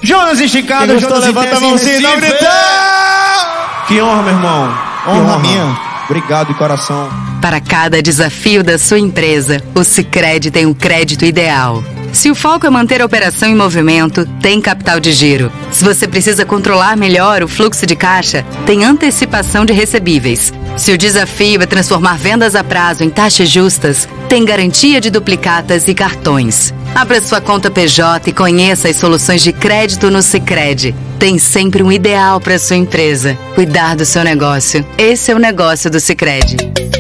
Jonas esticado, Jonas levanta a mãozinha e não gritar. Que honra, meu irmão. Honra minha. Obrigado de coração. Para cada desafio da sua empresa, o Sicredi tem o crédito ideal. Se o foco é manter a operação em movimento, tem capital de giro. Se você precisa controlar melhor o fluxo de caixa, tem antecipação de recebíveis. Se o desafio é transformar vendas a prazo em taxas justas, tem garantia de duplicatas e cartões. Abra sua conta PJ e conheça as soluções de crédito no Sicredi. Tem sempre um ideal para sua empresa. Cuidar do seu negócio. Esse é o negócio do Sicredi.